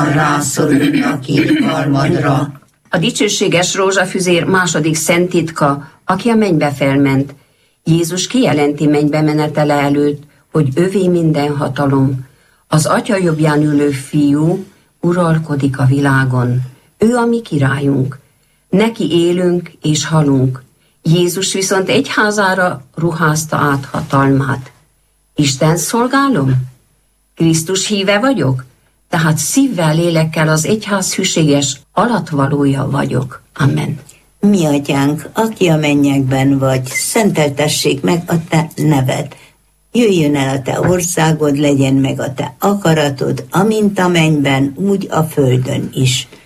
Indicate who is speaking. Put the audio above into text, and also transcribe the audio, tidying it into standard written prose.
Speaker 1: rászorulnak irgalmadra.
Speaker 2: A dicsőséges rózsafüzér második szent titka, aki a mennybe felment. Jézus kijelenti mennybe menetele előtt, hogy övé minden hatalom. Az Atya jobbján ülő Fiú uralkodik a világon. Ő a mi királyunk. Neki élünk és halunk. Jézus viszont egyházára ruházta át hatalmát. Isten szolgálom? Krisztus híve vagyok? Tehát szívvel, lélekkel az egyház hűséges alatvalója vagyok. Amen.
Speaker 1: Mi atyánk, aki a mennyekben vagy, szenteltessék meg a te neved. Jöjjön el a te országod, legyen meg a te akaratod, amint a mennyben, úgy a földön is.